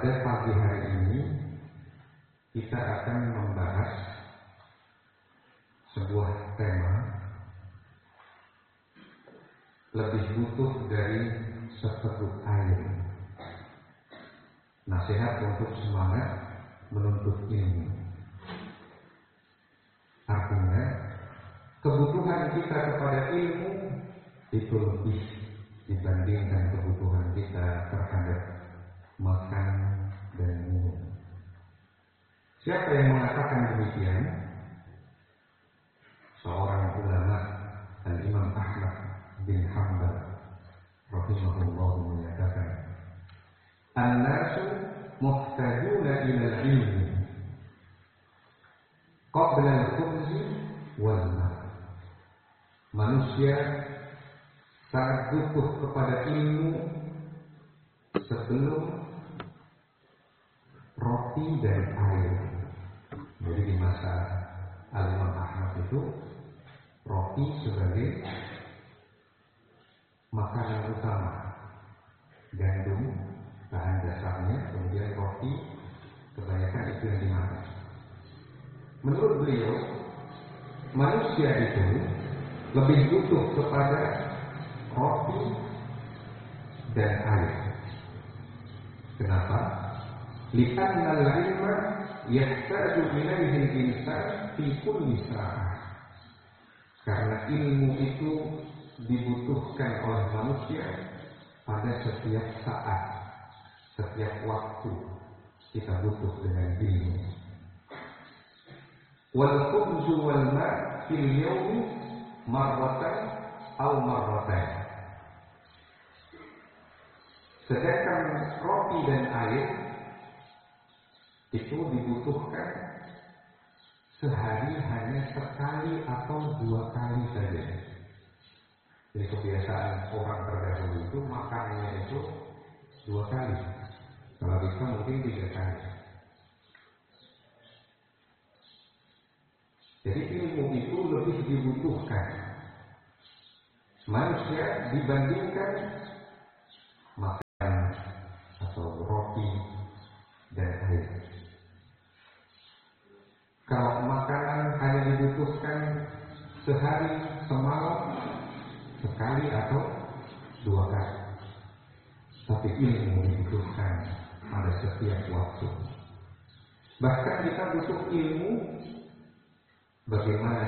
pada pagi hari ini kita akan membahas sebuah tema lebih butuh dari seteguk air. Nasihat untuk semangat menuntut ilmu. Artinya, kebutuhan kita kepada ilmu itu lebih dibandingkan kebutuhan kita terhadap makan dan minum. Siapa yang mengatakan demikian? Seorang ulama, Al-Imam Ahmad bin Hanbal rahimahullah menyatakan, "An-nasu muhtajuna ila al-ilmi qabla al-khubzi wal ma'." Manusia sangat butuh kepada ilmu sebelum roti dan air. Jadi di masa Al-Imam Ahmad itu roti sebagai makanan utama, gandum bahan dasarnya, kemudian roti kebanyakan itu yang dimakan. Menurut beliau, manusia itu lebih butuh kepada roti dan air. Kenapa? Li'anna al-ilma yahtaju ilaihi al-insan fi kulli sa'ah. Karena ilmu itu dibutuhkan oleh manusia pada setiap saat, setiap waktu kita butuh dengan ilmu. Wal khubzu wal ma' fil yawmi marratan aw marratan. Sedangkan roti dan air itu dibutuhkan sehari hanya sekali atau 2 kali saja. Jadi kebiasaan orang terdahulu itu makannya itu 2 kali. Kalau bisa mungkin 3 kali. Jadi ilmu itu lebih dibutuhkan manusia dibandingkan makan atau roti dan air. Kalau makanan hanya dibutuhkan sehari semalam sekali atau 2 kali, tapi ilmu dibutuhkan pada setiap waktu. Bahkan kita butuh ilmu bagaimana